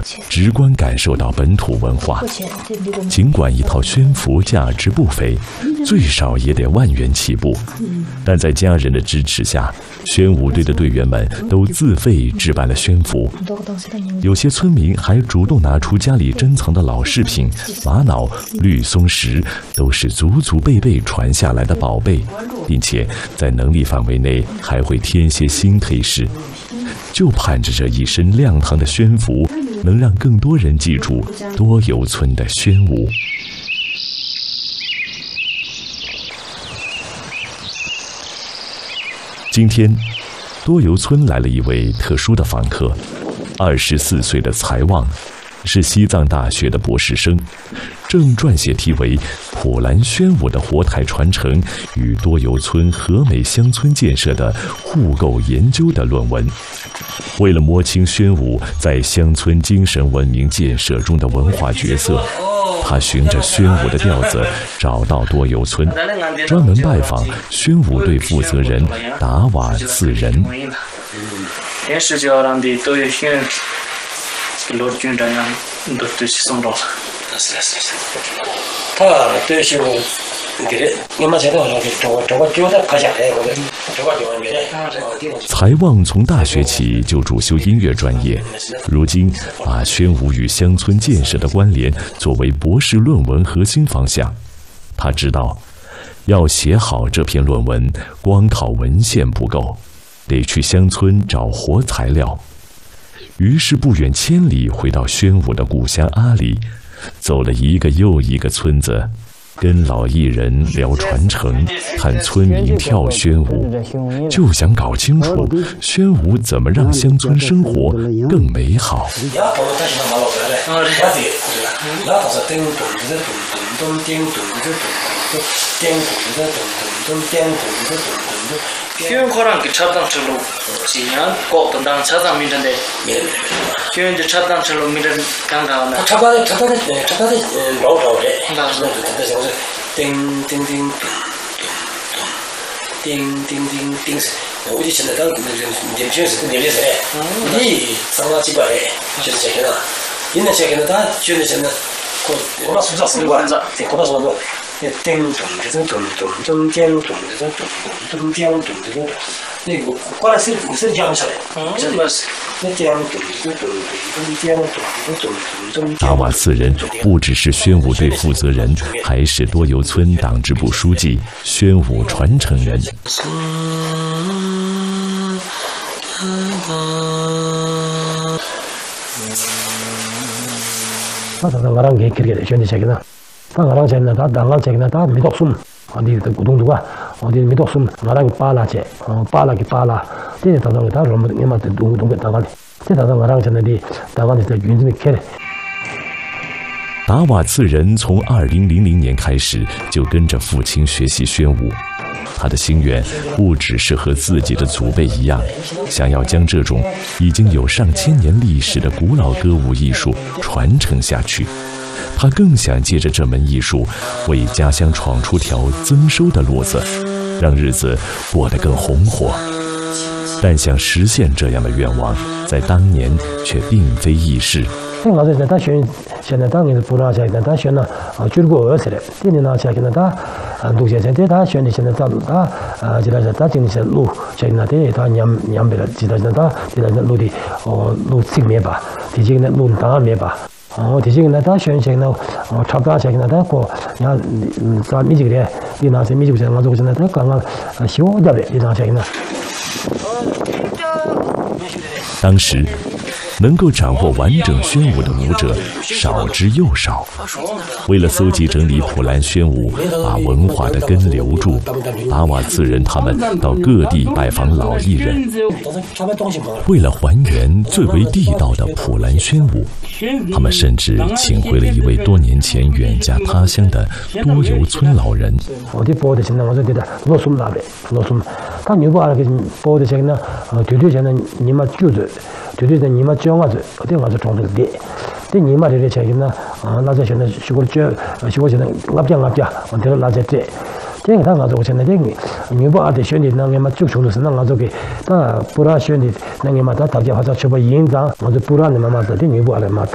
直观感受到本土文化。尽管一套宣服价值不菲，最少也得万元起步，但在家人的支持下，宣武队的队员们都自费置办了宣服。有些村民还主动拿出家里珍藏的老饰品，玛瑙、绿松石都是祖祖辈辈传下来的宝贝，并且在能力范围内还会添些新配饰，就盼着这一身亮堂的宣服能让更多人记住多游村的宣武。今天，多游村来了一位特殊的访客，24岁的财旺，是西藏大学的博士生，正撰写题为《普兰宣武的活态传承与多游村和美乡村建设的互构研究》的论文。为了摸清宣武在乡村精神文明建设中的文化角色，他循着宣武的调子找到多游村，专门拜访宣武队负责人达瓦次仁。财旺从大学起就主修音乐专业，如今把宣武与乡村建设的关联作为博士论文核心方向。他知道，要写好这篇论文，光靠文献不够，得去乡村找活材料。于是不远千里回到宣武的故乡阿里，走了一个又一个村子，跟老艺人聊传承，看村民跳宣武，就想搞清楚宣武怎么让乡村生活更美好。 宣코랑 그 차당철로 지냥 꼭 당당 차당 민는데宣저 차당철로 민는 강가나 차바데 로로데 나서 띵띵띵 띵띵띵띵 우리 지나다 이제 최소 내려서 이 상가집에 진짜 있는 책에는 다 주는 그 오라 수사 쓰는 거 앉아 고라서 达瓦次仁不只是宣武队负责人，还是多游村党支部书记、宣武传承人。 나랑 제나 다 당랑 제나 다 미독숨 어디 구동두가 어디 미독숨 나랑 빠라제 빠라기 빠라 되게 다 로마 님한테 동동 당갈 제가 나랑 제나디 당갈에서 윤진이 캐 达瓦次仁从2000年开始就跟着父亲学习宣武，他的心愿不只是和自己的祖辈一样，想要将这种已经有上千年历史的古老歌舞艺术传承下去。他更想借着这门艺术，为家乡闯出条增收的路子，让日子过得更红火。但想实现这样的愿望，在当年却并非易事。 생각해서 다 현재 당에서 불화자가 다 현나 줄고 어서래. 되는 자기는 다 독재전에 다 현재 다 지라자 다 진짜 루 저희나데 다 냠냠베라 지라자다 지라자 루디 루 찍메바 디지는 루 다메바 디지는 다 현재는 잡다 자기는 다고 야 미지그래 이나서 미지고 가지고 전에 다 강가 시오다베 이나 자기는 当时能够掌握完整宣武的舞者少之又少。为了搜集整理普兰宣武，把文化的根留住，达瓦次仁他们到各地拜访老艺人。为了还原最为地道的普兰宣武，他们甚至请回了一位多年前远嫁他乡的多游村老人。 对你们讲啊，这我是装的的。对你们这些钱呢，那这现在如果现在我讲，我这个那这个他我现在这个，你不按照选的那个嘛，就从头是那我这个，他不让选的那个嘛，他大家好像去把印章，我就不让你们嘛，这你不按嘛。